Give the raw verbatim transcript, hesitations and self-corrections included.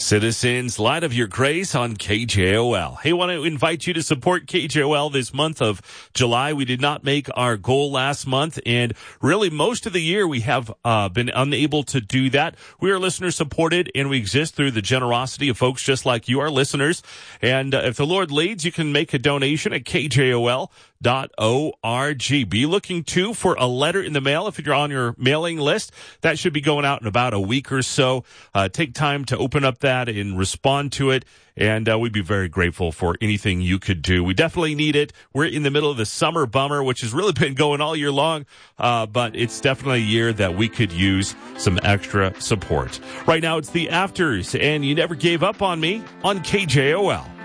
Citizens, Light of Your Grace on K J O L. Hey, I want to invite you to support K J O L this month of July. We did not make our goal last month, and really most of the year we have uh, been unable to do that. We are listener supported, and we exist through the generosity of folks just like you, our listeners. And uh, if the Lord leads, you can make a donation at K J O L dot org. Be looking too for a letter in the mail if you're on your mailing list. That should be going out in about a week or so. Uh, take time to open up that and respond to it. And uh, we'd be very grateful for anything you could do. We definitely need it. We're in the middle of the summer bummer, which has really been going all year long. Uh, but it's definitely a year that we could use some extra support. Right now, it's the Afters, and You Never Gave Up on Me on K J O L.